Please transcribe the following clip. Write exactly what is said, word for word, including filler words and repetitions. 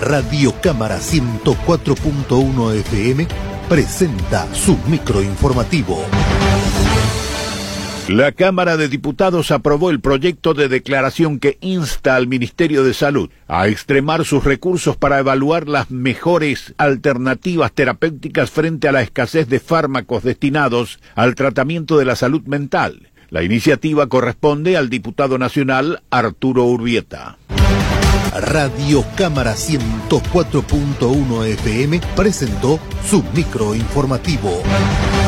Radio Cámara ciento cuatro punto uno F M presenta su microinformativo. La Cámara de Diputados aprobó el proyecto de declaración que insta al Ministerio de Salud a extremar sus recursos para evaluar las mejores alternativas terapéuticas frente a la escasez de fármacos destinados al tratamiento de la salud mental. La iniciativa corresponde al diputado nacional Arturo Urbieta. Radio Cámara ciento cuatro punto uno F M presentó su microinformativo.